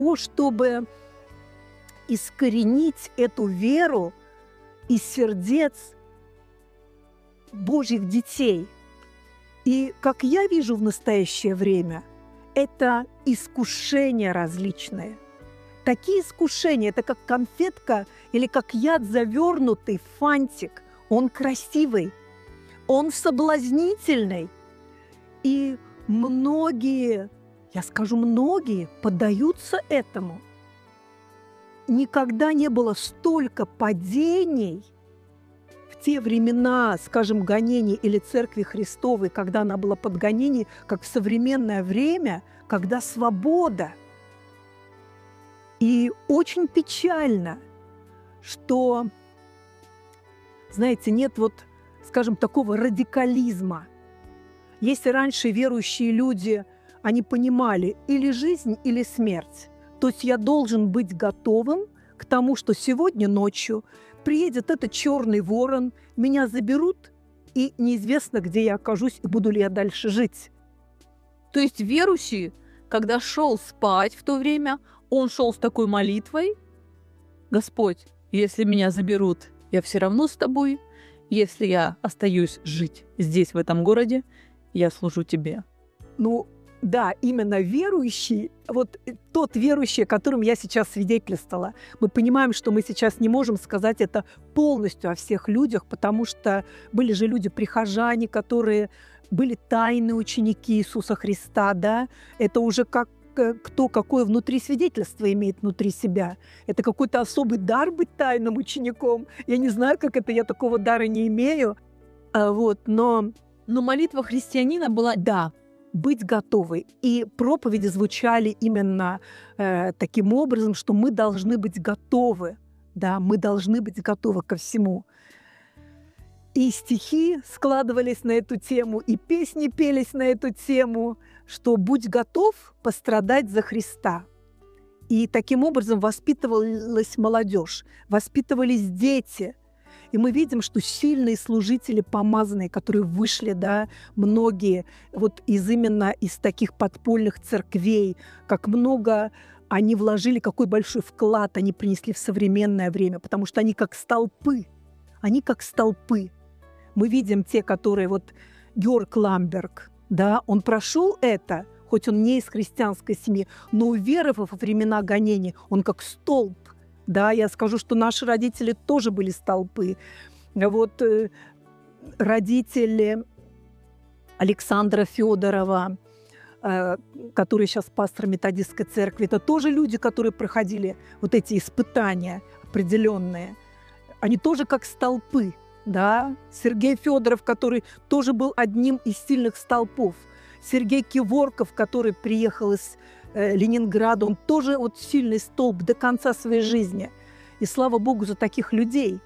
чтобы искоренить эту веру из сердец Божьих детей. И, как я вижу в настоящее время, это искушения различные. Такие искушения, это как конфетка или как яд, завернутый в фантик. Он красивый, он соблазнительный. И многие, я скажу, многие поддаются этому. Никогда не было столько падений в те времена, скажем, гонений или Церкви Христовой, когда она была под гонением, как в современное время, когда свобода. И очень печально, что, знаете, нет вот, скажем, такого радикализма. Если раньше верующие люди, они понимали или жизнь, или смерть, то есть я должен быть готовым к тому, что сегодня ночью приедет этот черный ворон, меня заберут, и неизвестно, где я окажусь и буду ли я дальше жить. То есть верующий, когда шел спать в то время, он шел с такой молитвой: «Господь, если меня заберут, я все равно с тобой. Если я остаюсь жить здесь, в этом городе, я служу тебе». Ну, да, именно верующий, вот тот верующий, о котором я сейчас свидетельствовала. Мы понимаем, что мы сейчас не можем сказать это полностью о всех людях, потому что были же люди-прихожане, которые были тайные ученики Иисуса Христа, да? Это уже как кто какое внутри свидетельство имеет внутри себя. Это какой-то особый дар быть тайным учеником. Я не знаю, как это, я такого дара не имею. Но молитва христианина была да, быть готовой. И проповеди звучали именно таким образом, что мы должны быть готовы. Да, мы должны быть готовы ко всему. И стихи складывались на эту тему, и песни пелись на эту тему, что «будь готов пострадать за Христа». И таким образом воспитывалась молодежь, воспитывались дети. И мы видим, что сильные служители помазанные, которые вышли, да, многие вот именно из таких подпольных церквей, как много они вложили, какой большой вклад они принесли в современное время, потому что они как столпы. Они как столпы. Мы видим те, которые вот Георг Ламберг, да, он прошел это, хоть он не из христианской семьи, но уверовав во времена гонений, он как столб. Да, я скажу, что наши родители тоже были столпы. Вот родители Александра Федорова, который сейчас пастор методистской церкви, это тоже люди, которые проходили вот эти испытания определенные. Они тоже как столпы. Да? Сергей Федоров, который тоже был одним из сильных столпов. Сергей Киворков, который приехал из Ленинграда, он тоже вот сильный столб до конца своей жизни. И слава Богу за таких людей.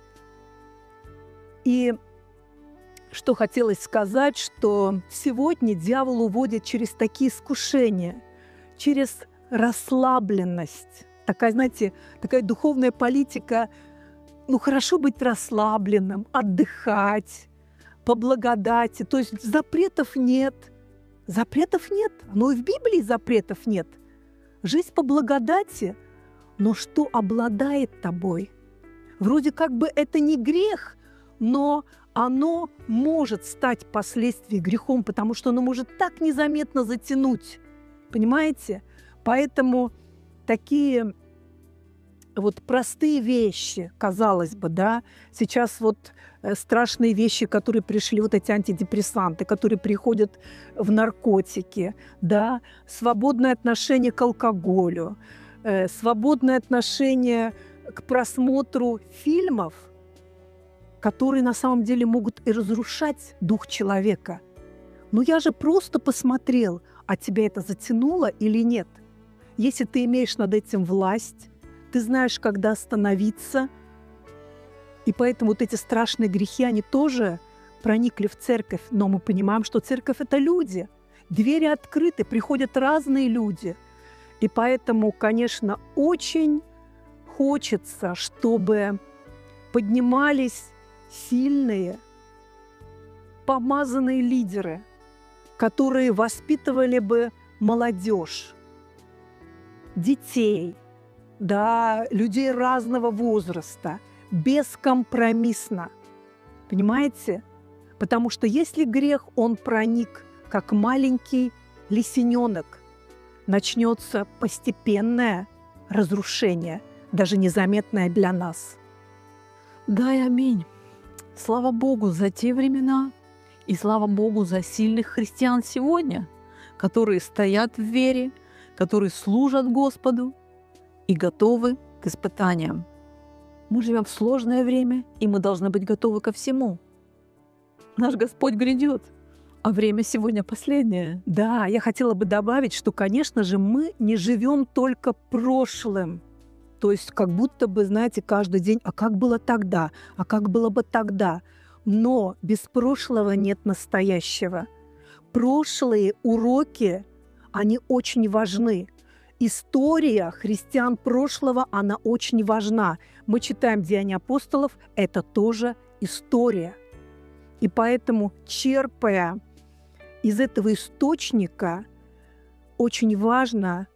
И что хотелось сказать, что сегодня дьявол уводит через такие искушения, через расслабленность. Такая, знаете, такая духовная политика. Ну, хорошо быть расслабленным, отдыхать, по благодати. То есть запретов нет. Запретов нет. Но и в Библии запретов нет. Жизнь по благодати. Но что обладает тобой? Вроде как бы это не грех, но оно может стать впоследствии грехом, потому что оно может так незаметно затянуть. Понимаете? Поэтому такие вот простые вещи, казалось бы, да, сейчас вот страшные вещи, которые пришли, вот эти антидепрессанты, которые приходят в наркотики, да, свободное отношение к алкоголю, свободное отношение к просмотру фильмов, которые на самом деле могут и разрушать дух человека. Но я же просто посмотрел, а тебя это затянуло или нет? Если ты имеешь над этим власть, ты знаешь, когда остановиться. И поэтому вот эти страшные грехи, они тоже проникли в церковь. Но мы понимаем, что церковь – это люди. Двери открыты, приходят разные люди. И поэтому, конечно, очень хочется, чтобы поднимались сильные, помазанные лидеры, которые воспитывали бы молодежь. детей, да, людей разного возраста, бескомпромиссно. Понимаете? Потому что если грех, он проник, как маленький лисененок, начнется постепенное разрушение, даже незаметное для нас. Да и аминь. Слава Богу за те времена и слава Богу за сильных христиан сегодня, которые стоят в вере, которые служат Господу и готовы к испытаниям. Мы живем в сложное время, и мы должны быть готовы ко всему. Наш Господь грядет, а время сегодня последнее. Да, я хотела бы добавить, что, конечно же, мы не живем только прошлым. То есть как будто бы, знаете, каждый день, а как было тогда, а как было бы тогда. Но без прошлого нет настоящего. Прошлые уроки, они очень важны. История христиан прошлого, она очень важна. Мы читаем «Деяния апостолов», это тоже история. И поэтому, черпая из этого источника, очень важно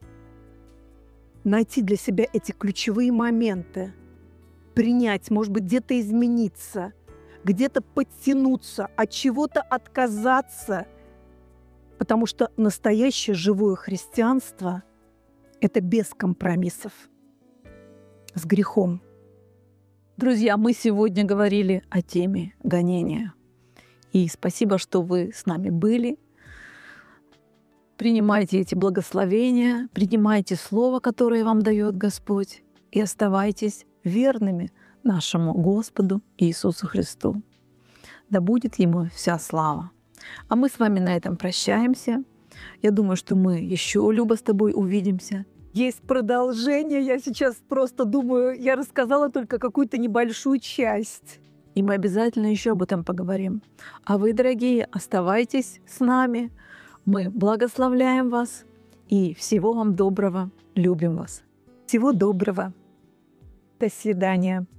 найти для себя эти ключевые моменты, принять, может быть, где-то измениться, где-то подтянуться, от чего-то отказаться, потому что настоящее живое христианство – это без компромиссов с грехом. Друзья, мы сегодня говорили о теме гонения. И спасибо, что вы с нами были. Принимайте эти благословения, принимайте Слово, которое вам дает Господь, и оставайтесь верными нашему Господу Иисусу Христу. Да будет Ему вся слава. А мы с вами на этом прощаемся. Я думаю, что мы еще, Люба, с тобой увидимся. Есть продолжение, я сейчас просто думаю, я рассказала только какую-то небольшую часть. И мы обязательно еще об этом поговорим. А вы, дорогие, оставайтесь с нами. Мы благословляем вас и всего вам доброго. Любим вас. Всего доброго. До свидания.